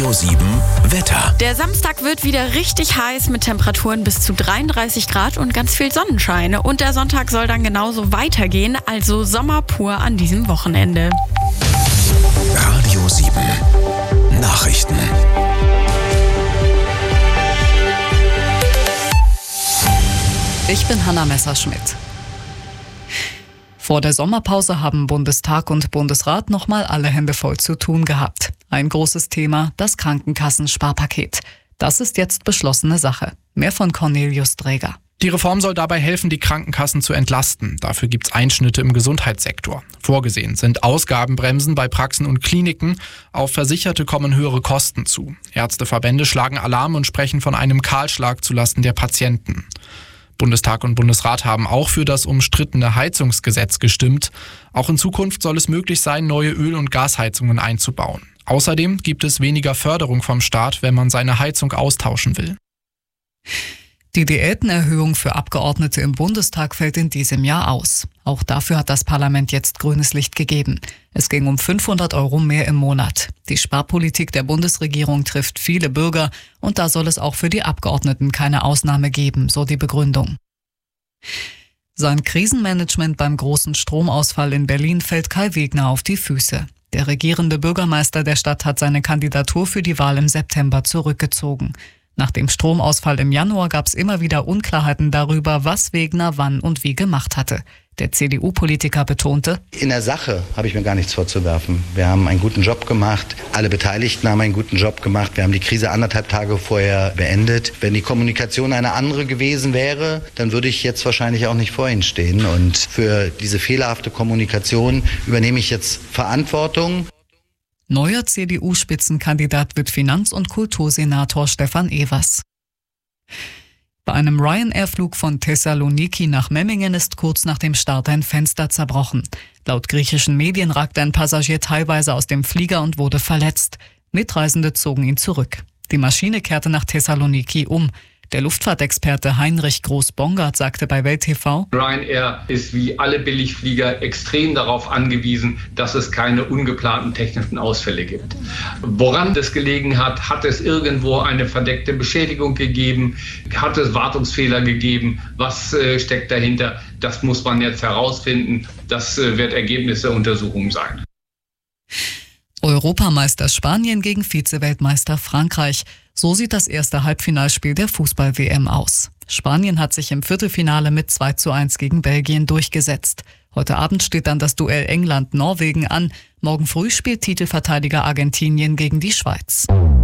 Radio 7 Wetter. Der Samstag wird wieder richtig heiß mit Temperaturen bis zu 33 Grad und ganz viel Sonnenschein. Und der Sonntag soll dann genauso weitergehen, also Sommer pur an diesem Wochenende. Radio 7 Nachrichten. Ich bin Hanna Messerschmidt. Vor der Sommerpause haben Bundestag und Bundesrat nochmal alle Hände voll zu tun gehabt. Ein großes Thema, das Krankenkassensparpaket. Das ist jetzt beschlossene Sache. Mehr von Cornelius Dräger. Die Reform soll dabei helfen, die Krankenkassen zu entlasten. Dafür gibt es Einschnitte im Gesundheitssektor. Vorgesehen sind Ausgabenbremsen bei Praxen und Kliniken. Auf Versicherte kommen höhere Kosten zu. Ärzteverbände schlagen Alarm und sprechen von einem Kahlschlag zulasten der Patienten. Bundestag und Bundesrat haben auch für das umstrittene Heizungsgesetz gestimmt. Auch in Zukunft soll es möglich sein, neue Öl- und Gasheizungen einzubauen. Außerdem gibt es weniger Förderung vom Staat, wenn man seine Heizung austauschen will. Die Diätenerhöhung für Abgeordnete im Bundestag fällt in diesem Jahr aus. Auch dafür hat das Parlament jetzt grünes Licht gegeben. Es ging um 500 € mehr im Monat. Die Sparpolitik der Bundesregierung trifft viele Bürger und da soll es auch für die Abgeordneten keine Ausnahme geben, so die Begründung. Sein Krisenmanagement beim großen Stromausfall in Berlin fällt Kai Wegner auf die Füße. Der regierende Bürgermeister der Stadt hat seine Kandidatur für die Wahl im September zurückgezogen. Nach dem Stromausfall im Januar gab es immer wieder Unklarheiten darüber, was Wegner wann und wie gemacht hatte. Der CDU-Politiker betonte: In der Sache habe ich mir gar nichts vorzuwerfen. Wir haben einen guten Job gemacht. Alle Beteiligten haben einen guten Job gemacht. Wir haben die Krise 1,5 Tage vorher beendet. Wenn die Kommunikation eine andere gewesen wäre, dann würde ich jetzt wahrscheinlich auch nicht vor Ihnen stehen. Und für diese fehlerhafte Kommunikation übernehme ich jetzt Verantwortung. Neuer CDU-Spitzenkandidat wird Finanz- und Kultursenator Stefan Evers. Bei einem Ryanair-Flug von Thessaloniki nach Memmingen ist kurz nach dem Start ein Fenster zerbrochen. Laut griechischen Medien ragte ein Passagier teilweise aus dem Flieger und wurde verletzt. Mitreisende zogen ihn zurück. Die Maschine kehrte nach Thessaloniki um. Der Luftfahrtexperte Heinrich Groß-Bongard sagte bei Welt TV: Ryanair ist wie alle Billigflieger extrem darauf angewiesen, dass es keine ungeplanten technischen Ausfälle gibt. Woran das gelegen hat, hat es irgendwo eine verdeckte Beschädigung gegeben, hat es Wartungsfehler gegeben, was steckt dahinter, das muss man jetzt herausfinden, das wird Ergebnis der Untersuchung sein. Europameister Spanien gegen Vize-Weltmeister Frankreich. So sieht das erste Halbfinalspiel der Fußball-WM aus. Spanien hat sich im Viertelfinale mit 2:1 gegen Belgien durchgesetzt. Heute Abend steht dann das Duell England-Norwegen an. Morgen früh spielt Titelverteidiger Argentinien gegen die Schweiz.